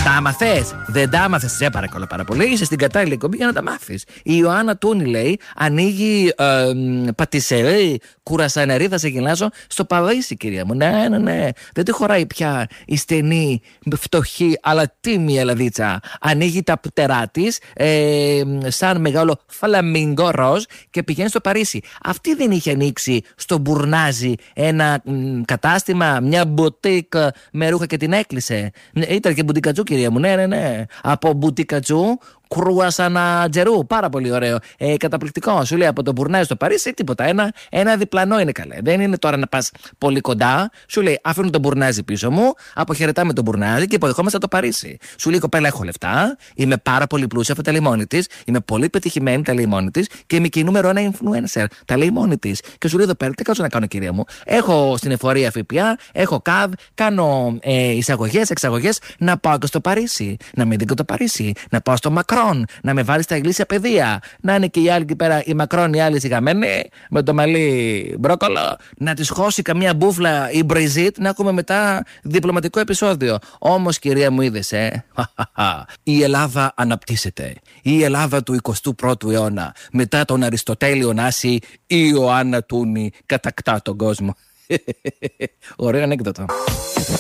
Τα μαθες, δεν τα μάθες, σε παρακαλώ πάρα πολύ. Είσαι στην κατάλληλη εκπομπή για να τα μάθεις. Η Ιωάννα Τούνη λέει: ανοίγει πατησερή, κουρασανερί, θα σε γελάσω, στο Παρίσι, κυρία μου. Ναι. Δεν τη χωράει πια η στενή, φτωχή, αλλά τίμη Ελλαδίτσα. Ανοίγει τα πτερά της σαν μεγάλο φλαμίγκο ροζ και πηγαίνει στο Παρίσι. Αυτή δεν είχε ανοίξει στο Μπουρνάζι ένα κατάστημα, μια μποτίκ με ρούχα και την έκλεισε? Ήταν και μπουτικατζού, κυρία μου. Ναι. Από μπουτικατζού, κρουασανατζερού. Πάρα πολύ ωραίο. Καταπληκτικό. Σου λέει από το Μπουρνάζι στο Παρίσι, τίποτα. Ένα διπλανό είναι καλέ. Δεν είναι τώρα να πας πολύ κοντά. Σου λέει: αφήνω τον Μπουρνάζι πίσω μου, αποχαιρετάμε τον Μπουρνάζι και υποδεχόμαστε το Παρίσι. Σου λέει: κοπέλα, έχω λεφτά. Είμαι πάρα πολύ πλούσια, αυτά τα λέει μόνη της. Είμαι πολύ πετυχημένη, τα λέει μόνη της. Και είμαι και η νούμερο 1 influencer. Τα λέει μόνη της. Και σου λέει: εδώ πέρα, τι κάνω να κάνω, κυρία μου? Έχω στην εφορία ΦΠΑ, έχω ΚΑΒ, κάνω εισαγωγές, εξαγωγές. Να πάω και στο Παρίσι. Να με δει και το Παρίσι. Να πάω στο Μακρόν. Να με βάλει στα ηλίσια παιδεία. Να είναι και οι άλλοι εκεί πέρα, η Μακρόν, οι άλλοι σιγαμένοι, με το μαλλί μπρόκολο. Να τη χώσει καμία μπούφλα η Μπριζίτ, να έχουμε μετά διπλωματικό επεισόδιο. Όμως, κυρία μου, είδες, η Ελλάδα αναπτύσσεται. Η Ελλάδα του 21ου αιώνα. Μετά τον Αριστοτέλειο Νάση, η Ιωάννα Τούνη κατακτά τον κόσμο. Ωραίο ανέκδοτο.